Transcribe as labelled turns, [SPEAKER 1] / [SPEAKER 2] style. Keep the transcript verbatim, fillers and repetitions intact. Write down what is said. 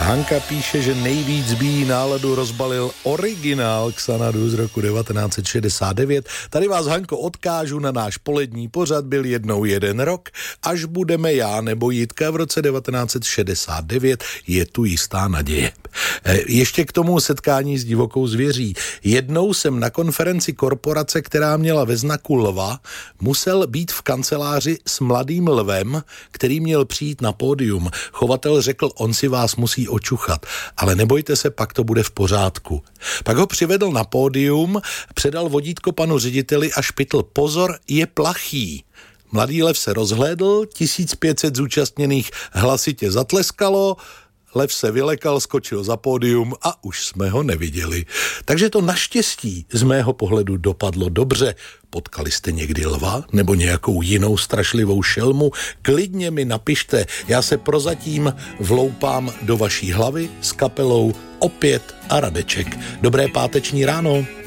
[SPEAKER 1] Hanka píše, že nejvíc by jí náladu rozbalil originál Xanadu z roku devatenáct set šedesát devět. Tady vás, Hanko, odkážu na náš polední pořad, byl jednou jeden rok, až budeme já nebo Jitka v roce devatenáct set šedesát devět, je tu jistá naděje. Ještě k tomu setkání s divokou zvěří. Jednou jsem na konferenci korporace, která měla ve znaku lva, musel být v kanceláři s mladým lvem, který měl přijít na pódium. Chovatel řekl, on si vás musí očuchat, ale nebojte se, pak to bude v pořádku. Pak ho přivedl na pódium, předal vodítko panu řediteli a špitl, pozor, je plachý. Mladý lev se rozhlédl, tisíc pět set zúčastněných hlasitě zatleskalo, lev se vylekal, skočil za pódium a už jsme ho neviděli. Takže to naštěstí z mého pohledu dopadlo dobře. Potkali jste někdy lva nebo nějakou jinou strašlivou šelmu? Klidně mi napište, já se prozatím vloupám do vaší hlavy s kapelou Opět a Radeček. Dobré páteční ráno.